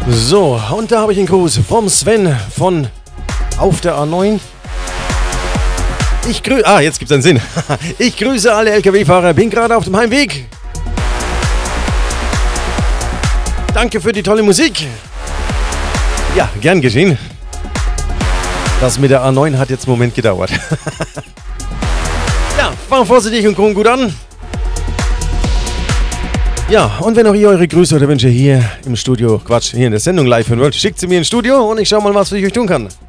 So, und da habe ich einen Gruß vom Sven von Auf der A9. Jetzt gibt's einen Sinn. Ich grüße alle LKW-Fahrer, bin gerade auf dem Heimweg. Danke für die tolle Musik. Ja, gern geschehen. Das mit der A9 hat jetzt einen Moment gedauert. Ja, fahren vorsichtig und kommen gut an. Ja, und wenn auch ihr eure Grüße oder Wünsche hier im Studio, hier in der Sendung live hören wollt, schickt sie mir ins Studio und ich schau mal, was ich euch tun kann.